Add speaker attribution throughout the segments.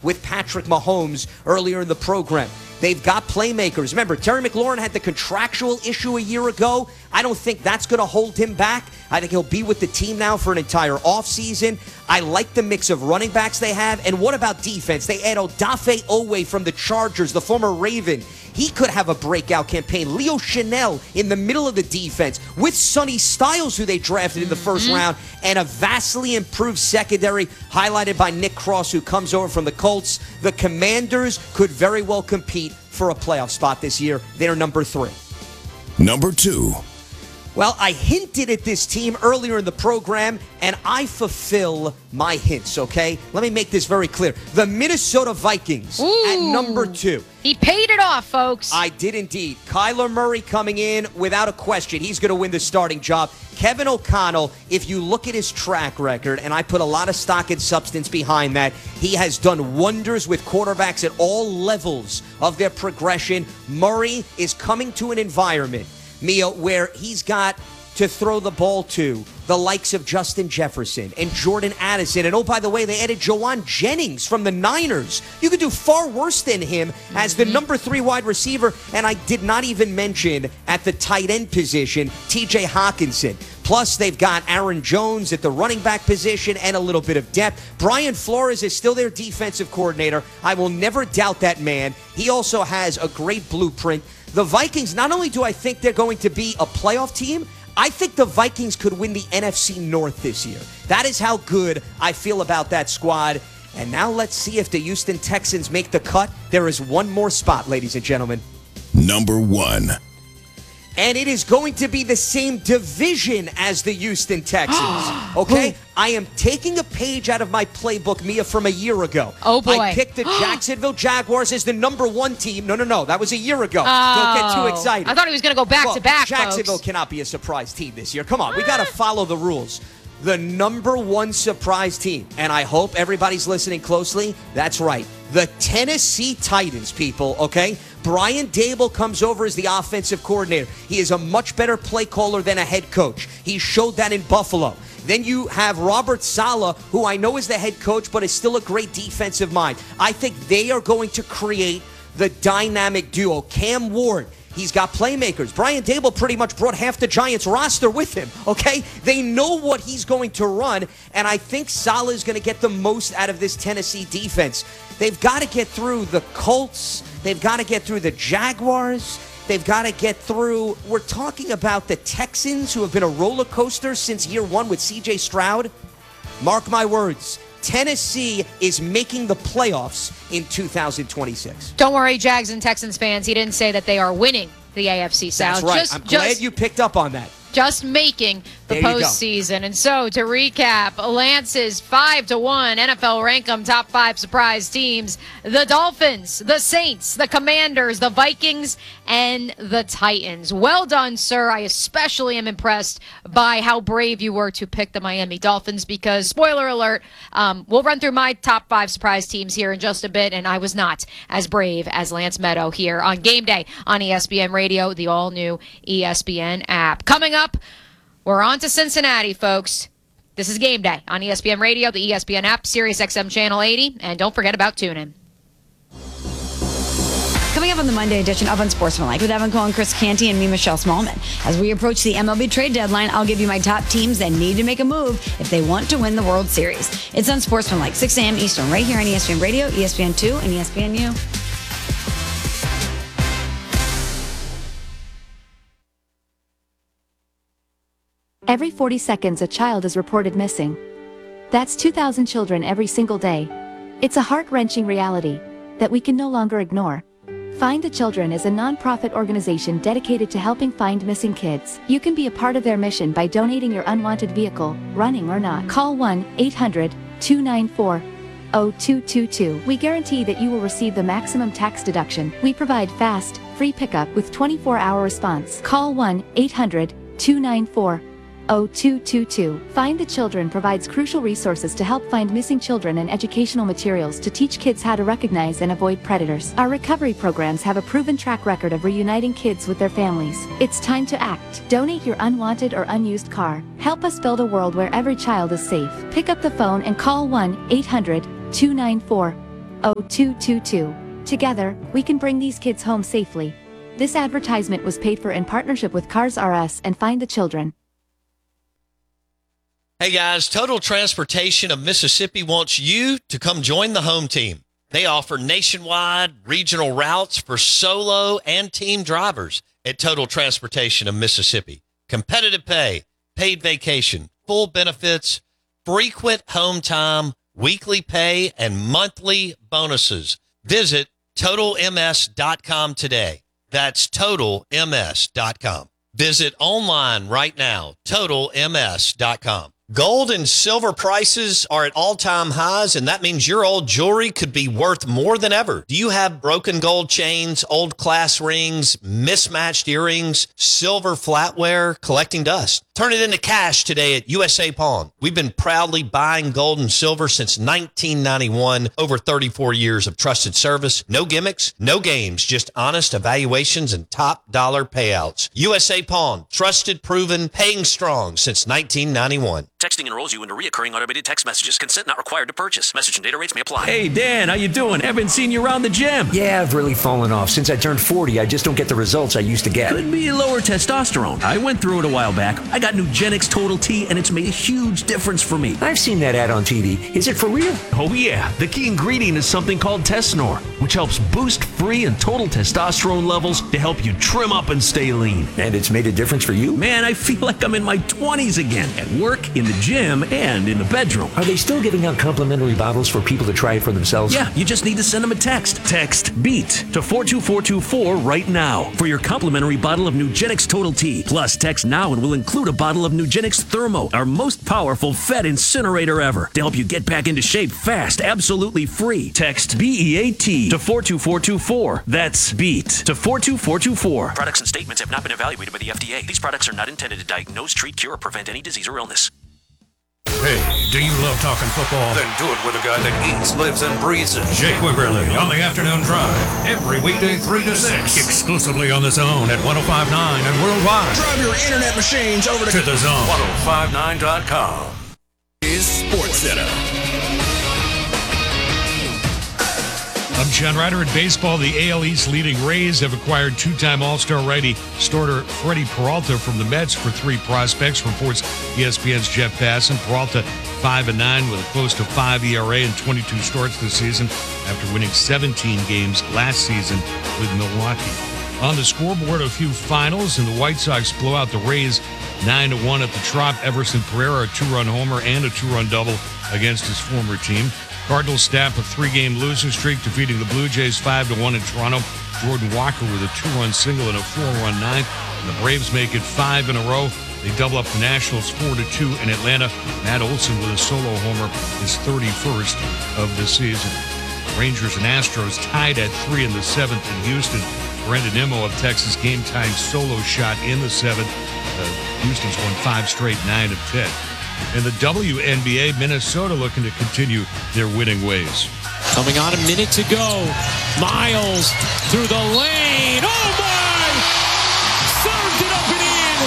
Speaker 1: with Patrick Mahomes earlier in the program. They've got playmakers. Remember, Terry McLaurin had the contractual issue a year ago. I don't think that's going to hold him back. I think he'll be with the team now for an entire offseason. I like the mix of running backs they have. And what about defense? They add Odafe Owe from the Chargers, the former Raven. He could have a breakout campaign. Leo Chanel in the middle of the defense with Sonny Styles, who they drafted in the first round, and a vastly improved secondary highlighted by Nick Cross, who comes over from the Colts. The Commanders could very well compete for a playoff spot this year. They're number 3.
Speaker 2: Number 2.
Speaker 1: Well, I hinted at this team earlier in the program, and I fulfill my hints, okay? Let me make this very clear. The Minnesota Vikings at number 2.
Speaker 3: He paid it off, folks.
Speaker 1: I did indeed. Kyler Murray coming in without a question. He's going to win the starting job. Kevin O'Connell, if you look at his track record, and I put a lot of stock and substance behind that, he has done wonders with quarterbacks at all levels of their progression. Murray is coming to an environment, Mia, where he's got to throw the ball to the likes of Justin Jefferson and Jordan Addison. And, oh, by the way, they added Jawan Jennings from the Niners. You could do far worse than him as the number 3 wide receiver. And I did not even mention at the tight end position, TJ Hawkinson. Plus, they've got Aaron Jones at the running back position and a little bit of depth. Brian Flores is still their defensive coordinator. I will never doubt that man. He also has a great blueprint. The Vikings, not only do I think they're going to be a playoff team, I think the Vikings could win the NFC North this year. That is how good I feel about that squad. And now let's see if the Houston Texans make the cut. There is one more spot, ladies and gentlemen.
Speaker 2: Number 1.
Speaker 1: And it is going to be the same division as the Houston Texans. Okay? I am taking a page out of my playbook, Mia, from a year ago.
Speaker 3: Oh, boy.
Speaker 1: I picked the Jacksonville Jaguars as the number 1 team. No. That was a year ago. Don't get too excited.
Speaker 3: I thought he was going to go back-to-back,
Speaker 1: Jacksonville
Speaker 3: folks.
Speaker 1: cannot be a surprise team this year. Come on. We got to follow the rules. The number 1 surprise team, and I hope everybody's listening closely, that's right, the Tennessee Titans, people, okay? Brian Daboll comes over as the offensive coordinator. He is a much better play caller than a head coach. He showed that in Buffalo. Then you have Robert Saleh, who I know is the head coach, but is still a great defensive mind. I think they are going to create the dynamic duo. Cam Ward, he's got playmakers. Brian Daboll pretty much brought half the Giants roster with him, okay? They know what he's going to run, and I think Saleh is going to get the most out of this Tennessee defense. They've got to get through the Colts. They've got to get through the Jaguars. They've got to get through, we're talking about the Texans, who have been a roller coaster since year 1 with C.J. Stroud. Mark my words. Tennessee is making the playoffs in 2026.
Speaker 3: Don't worry, Jags and Texans fans. He didn't say that they are winning the AFC South.
Speaker 1: That's right. I'm glad you picked up on that.
Speaker 3: Just making the postseason. And so, to recap, Lance's 5-1 NFL Rankem top 5 surprise teams: the Dolphins, the Saints, the Commanders, the Vikings, and the Titans. Well done, sir. I especially am impressed by how brave you were to pick the Miami Dolphins because, spoiler alert, we'll run through my top 5 surprise teams here in just a bit, and I was not as brave as Lance Meadow here on Game Day on ESPN Radio, the all-new ESPN app. Coming up, we're on to Cincinnati, folks. This is Game Day on ESPN Radio, the ESPN app, Sirius XM Channel 80, and don't forget about TuneIn.
Speaker 4: Coming up on the Monday edition of Unsportsmanlike with Evan Cohen, Chris Canty, and me, Michelle Smallman. As we approach the MLB trade deadline, I'll give you my top teams that need to make a move if they want to win the World Series. It's Unsportsmanlike, 6 a.m. Eastern, right here on ESPN Radio, ESPN2, and ESPNU.
Speaker 5: Every 40 seconds, a child is reported missing. That's 2,000 children every single day. It's a heart-wrenching reality that we can no longer ignore. Find the Children is a non-profit organization dedicated to helping find missing kids. You can be a part of their mission by donating your unwanted vehicle, running or not. Call 1-800-294-0222. We guarantee that you will receive the maximum tax deduction. We provide fast, free pickup with 24-hour response. Call 1-800-294-0222. Find the Children provides crucial resources to help find missing children and educational materials to teach kids how to recognize and avoid predators. Our recovery programs have a proven track record of reuniting kids with their families. It's time to act. Donate your unwanted or unused car. Help us build a world where every child is safe. Pick up the phone and call 1-800-294-0222. 0222. Together, we can bring these kids home safely. This advertisement was paid for in partnership with Cars R Us and Find the Children.
Speaker 6: Hey guys, Total Transportation of Mississippi wants you to come join the home team. They offer nationwide regional routes for solo and team drivers at Total Transportation of Mississippi. Competitive pay, paid vacation, full benefits, frequent home time, weekly pay, and monthly bonuses. Visit TotalMS.com today. That's TotalMS.com. Visit online right now, TotalMS.com. Gold and silver prices are at all-time highs, and that means your old jewelry could be worth more than ever. Do you have broken gold chains, old class rings, mismatched earrings, silver flatware, collecting dust? Turn it into cash today at USA Pawn. We've been proudly buying gold and silver since 1991, over 34 years of trusted service. No gimmicks, no games, just honest evaluations and top dollar payouts. USA Pawn, trusted, proven, paying strong since 1991.
Speaker 7: Texting enrolls you into recurring automated text messages. Consent not required to purchase. Message and data rates may apply.
Speaker 8: Hey, Dan, how you doing? Haven't seen you around the gym.
Speaker 9: Yeah, I've really fallen off. Since I turned 40, I just don't get the results I used to get.
Speaker 8: Could be lower testosterone. I went through it a while back. I got Nugenix Total T, and it's made a huge difference for me.
Speaker 9: I've seen that ad on TV. Is it for real?
Speaker 8: Oh, yeah. The key ingredient is something called Tesnor, which helps boost free and total testosterone levels to help you trim up and stay lean.
Speaker 9: And it's made a difference for you?
Speaker 8: Man, I feel like I'm in my 20s again, at work, in the gym, and in the bedroom.
Speaker 9: Are they still giving out complimentary bottles for people to try it for themselves?
Speaker 8: Yeah, you just need to send them a text. Text BEAT to 42424 right now for your complimentary bottle of Nugenix Total T. Plus, text now and we'll include a bottle of Nugenix Thermo, our most powerful fat incinerator ever, to help you get back into shape fast, absolutely free. Text BEAT to 42424. That's BEAT to 42424.
Speaker 7: Products and statements have not been evaluated by the FDA. These products are not intended to diagnose, treat, cure, or prevent any disease or illness.
Speaker 10: Hey, do you love talking football?
Speaker 11: Then do it with a guy that eats, lives, and breathes it.
Speaker 10: Jake Wimberly on the Afternoon Drive. Every weekday 3 to 6. Exclusively on The Zone at 105.9 and worldwide.
Speaker 11: Drive your internet machines over to
Speaker 10: The Zone.
Speaker 11: 1059.com.
Speaker 2: Is Sports Center.
Speaker 12: I'm John Ryder. In baseball, the AL East leading Rays have acquired two-time All-Star righty starter Freddie Peralta from the Mets for 3 prospects, reports ESPN's Jeff Passan. Peralta 5-9 with a close to 5 ERA and 22 starts this season after winning 17 games last season with Milwaukee. On the scoreboard, a few finals, and the White Sox blow out the Rays 9-1 at the Trop. Everson Pereira, a 2-run homer and a 2-run double against his former team. Cardinals snap a 3-game losing streak, defeating the Blue Jays 5-1 in Toronto. Jordan Walker with a 2-run single and a 4-run ninth. And the Braves make it 5 in a row. They double up the Nationals 4-2 in Atlanta. Matt Olson with a solo homer, his 31st of the season. Rangers and Astros tied at 3 in the 7th in Houston. Brendan Nimmo of Texas game-time solo shot in the 7th. Houston's won 5 straight, 9 of 10. In the WNBA, Minnesota looking to continue their winning ways.
Speaker 13: Coming on, a minute to go. Miles through the lane. Oh, my! Served it up and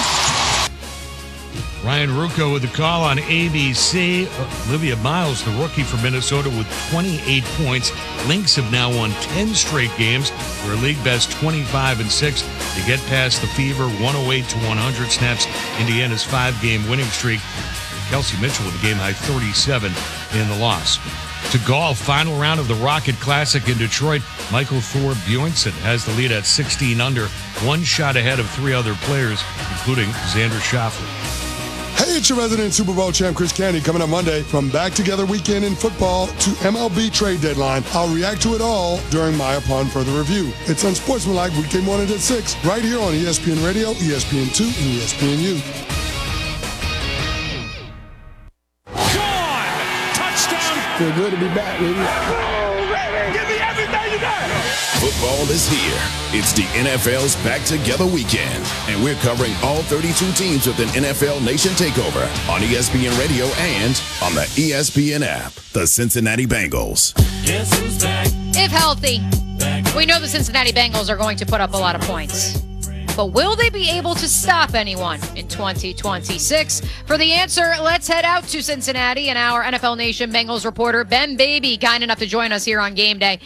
Speaker 13: in.
Speaker 12: Ryan Ruocco with the call on ABC. Olivia Miles, the rookie from Minnesota, with 28 points. Lynx have now won 10 straight games. They're a league best 25-6. They get past the Fever, 108-100, snaps Indiana's 5-game winning streak. Kelsey Mitchell with a game-high 37 in the loss. To golf, final round of the Rocket Classic in Detroit. Michael Thor Bjornsson has the lead at 16 under, 1 shot ahead of 3 other players, including Xander Schauffele.
Speaker 14: Hey, it's your resident Super Bowl champ, Chris Canty, coming up Monday. From back together weekend in football to MLB trade deadline, I'll react to it all during my Upon Further Review. It's Unsportsmanlike, weekday morning at 6, right here on ESPN Radio, ESPN2, and ESPNU.
Speaker 15: Feel good to be back, baby.
Speaker 11: Give me everything you got.
Speaker 2: Football is here. It's the NFL's Back Together weekend, and we're covering all 32 teams with an NFL Nation takeover on ESPN Radio and on the ESPN app. The Cincinnati Bengals.
Speaker 3: Guess who's back? If healthy, we know the Cincinnati Bengals are going to put up a lot of points. but will they be able to stop anyone in 2026? For the answer, let's head out to Cincinnati, and our NFL Nation Bengals reporter Ben Baby, kind enough to join us here on Game Day.